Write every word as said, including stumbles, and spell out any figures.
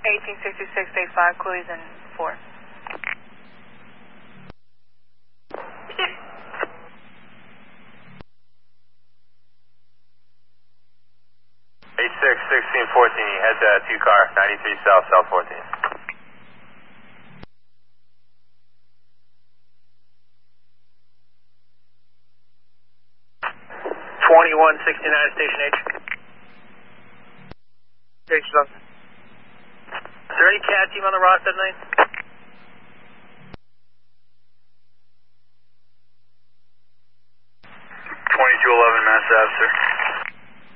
eighteen sixty-six, day five, Coolies and four. eight six, sixteen, fourteen, head to two car, ninety-three south, south fourteen. twenty-one sixty-nine, Station H. Station up. Is there any C A T team on the roster tonight? twenty-two eleven, Mass Ave, sir.